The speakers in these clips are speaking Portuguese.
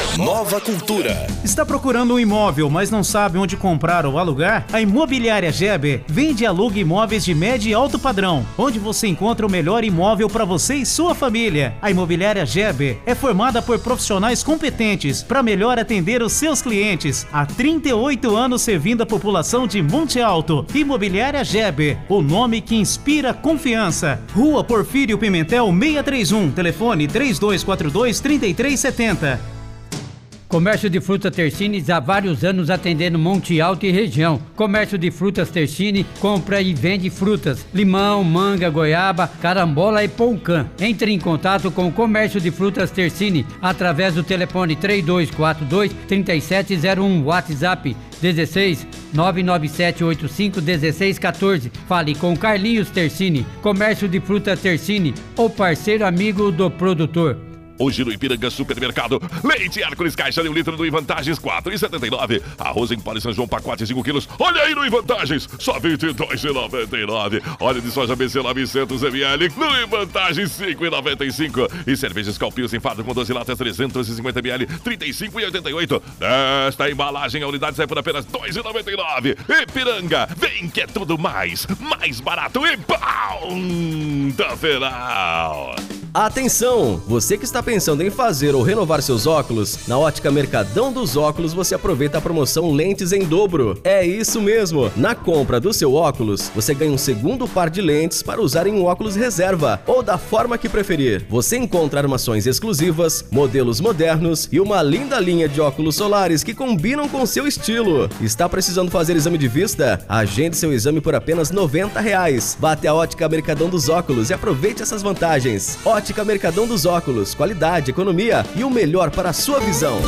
Nova Cultura. Está procurando um imóvel, mas não sabe onde comprar ou alugar? A Imobiliária Geber vende e aluga imóveis de médio e alto padrão, onde você encontra o melhor imóvel para você e sua família. A Imobiliária Geber é formada por profissionais competentes para melhor atender os seus clientes. Há 38 anos servindo a população de Monte Alto. Imobiliária Geber, o nome que inspira confiança. Rua Porfírio Pimentel 631, telefone 3242-3370. Comércio de frutas Tersines há vários anos atendendo Monte Alto e região. Comércio de frutas Tersine compra e vende frutas, limão, manga, goiaba, carambola e poucã. Entre em contato com o Comércio de frutas Tersine através do telefone 3242-3701, WhatsApp 16 99785 1614. Fale com Carlinhos Tersine. Comércio de frutas Tersine, o parceiro amigo do produtor. Hoje no Ipiranga Supermercado, leite Hércules caixa de 1 litro no Invantagens, R$4,79. Arroz em pó de São João, pacote 5 quilos. Olha aí no Invantagens, só R$22,99. Óleo de soja BC 900 ml no Invantagens, R$5,95. E cerveja Scalpils em fardo com 12 latas, 350 ml, R$35,88. Esta embalagem, a unidade sai por apenas R$2,99. Ipiranga, vem que é tudo mais barato e ponta final. Atenção! Você que está pensando em fazer ou renovar seus óculos, na Ótica Mercadão dos Óculos você aproveita a promoção Lentes em Dobro. É isso mesmo! Na compra do seu óculos, você ganha um segundo par de lentes para usar em um óculos reserva ou da forma que preferir. Você encontra armações exclusivas, modelos modernos e uma linda linha de óculos solares que combinam com seu estilo. Está precisando fazer exame de vista? Agende seu exame por apenas R$90. Vá até a Ótica Mercadão dos Óculos e aproveite essas vantagens. Ótica Mercadão dos Óculos, qualidade, economia e o melhor para a sua visão.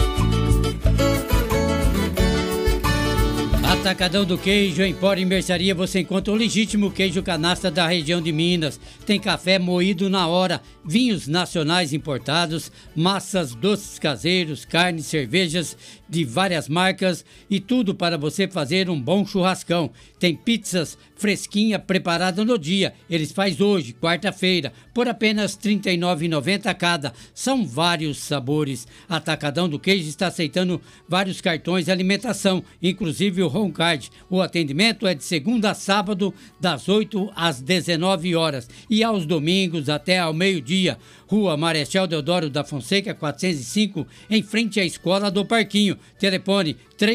Atacadão do Queijo, Empório e Mercearia, você encontra o legítimo queijo canastra da região de Minas. Tem café moído na hora, vinhos nacionais importados, massas, doces caseiros, carnes, cervejas de várias marcas e tudo para você fazer um bom churrascão. Tem pizzas fresquinha preparada no dia. Eles fazem hoje, quarta-feira, por apenas R$ 39,90 cada. São vários sabores. Atacadão do Queijo está aceitando vários cartões de alimentação, inclusive o Home Card. O atendimento é de segunda a sábado, das 8 às 19 horas e aos domingos até ao meio-dia. Rua Marechal Deodoro da Fonseca, 405, em frente à Escola do Parquinho. Telefone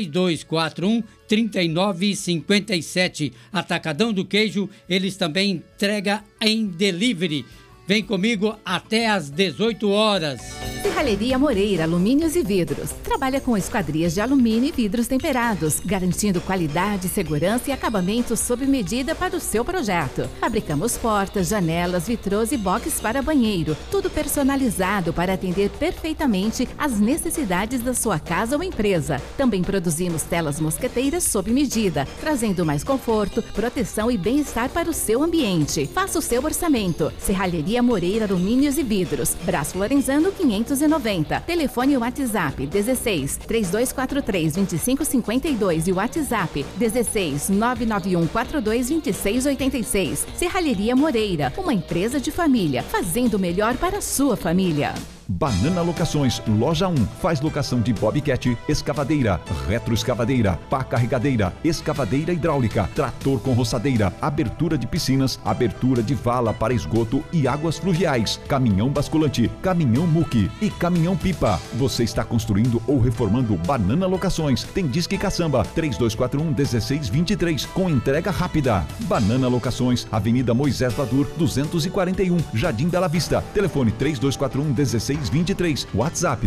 3241-3957. Atacadão do Queijo, eles também entregam em delivery. Vem comigo até às 18 horas. Serralheria Moreira, alumínios e vidros. Trabalha com esquadrias de alumínio e vidros temperados, garantindo qualidade, segurança e acabamento sob medida para o seu projeto. Fabricamos portas, janelas, vitrôs e boxes para banheiro. Tudo personalizado para atender perfeitamente às necessidades da sua casa ou empresa. Também produzimos telas mosqueteiras sob medida, trazendo mais conforto, proteção e bem-estar para o seu ambiente. Faça o seu orçamento. Serralheria Moreira, alumínios e vidros. Braço Lorenzano 590. Telefone e WhatsApp 16 3243 2552 e WhatsApp 16 991 42 2686. Serralheria Moreira, uma empresa de família, fazendo o melhor para a sua família. Banana Locações, loja 1, faz locação de bobcat, escavadeira, retroescavadeira, pá carregadeira, escavadeira hidráulica, trator com roçadeira, abertura de piscinas, abertura de vala para esgoto e águas fluviais, caminhão basculante, caminhão muque e caminhão pipa. Você está construindo ou reformando? Banana Locações, tem Disque Caçamba, 3241-1623, com entrega rápida. Banana Locações, Avenida Moisés Vadur, 241, Jardim Bela Vista, telefone 3241-1623, WhatsApp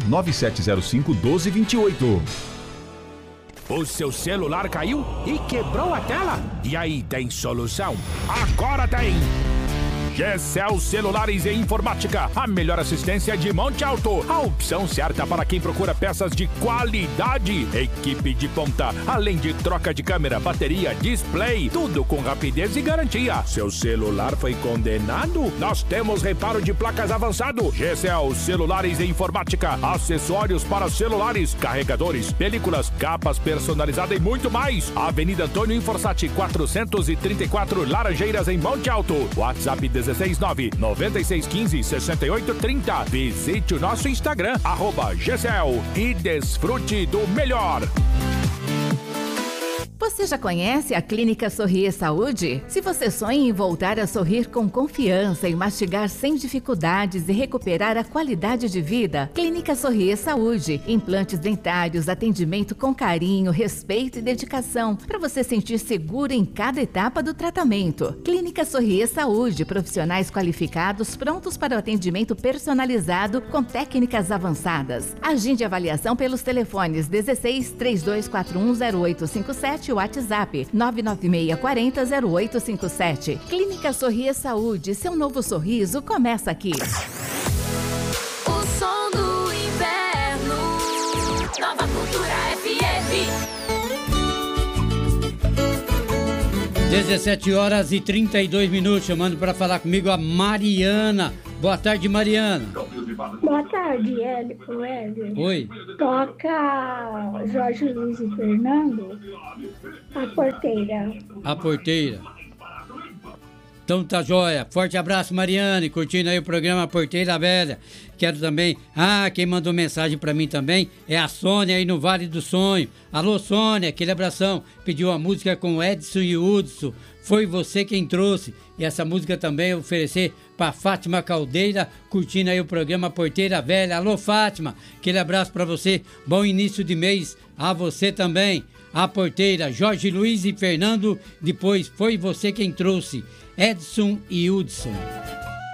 99705-1228. O seu celular caiu e quebrou a tela? E aí, tem solução? Agora tem! GCL Celulares e Informática, a melhor assistência de Monte Alto. A opção certa para quem procura peças de qualidade. Equipe de ponta, além de troca de câmera, bateria, display, tudo com rapidez e garantia. Seu celular foi condenado? Nós temos reparo de placas avançado. GCL Celulares e Informática, acessórios para celulares, carregadores, películas, capas personalizadas e muito mais. Avenida Antônio Inforsati, 434 Laranjeiras, em Monte Alto. WhatsApp 16 169-9615-6830. Visite o nosso Instagram, @GCL, e desfrute do melhor. Você já conhece a Clínica Sorrir Saúde? Se você sonha em voltar a sorrir com confiança e mastigar sem dificuldades e recuperar a qualidade de vida, Clínica Sorrir Saúde. Implantes dentários, atendimento com carinho, respeito e dedicação, para você sentir seguro em cada etapa do tratamento. Clínica Sorrir Saúde, profissionais qualificados prontos para o atendimento personalizado com técnicas avançadas. Agende avaliação pelos telefones 16 3241 0857 e WhatsApp 99640 0857. Clínica Sorrir Saúde, seu novo sorriso começa aqui. O som do inverno, Nova Cultura FM. 17h32, chamando para falar comigo a Mariana. Boa tarde, Mariana. Boa tarde, Hélio. Oi. Toca Jorge Luiz e Fernando, A Porteira. A Porteira. Então tá joia. Forte abraço, Mariane. Curtindo aí o programa Porteira Velha. Quero também... quem mandou mensagem pra mim também é a Sônia aí no Vale do Sonho. Alô, Sônia, aquele abração. Pediu a música com Edson e Hudson. Foi você quem trouxe. E essa música também eu oferecer pra Fátima Caldeira, curtindo aí o programa Porteira Velha. Alô, Fátima, aquele abraço pra você. Bom início de mês a você também. A Porteira, Jorge Luiz e Fernando. Depois Foi Você Quem Trouxe, Edson e Hudson.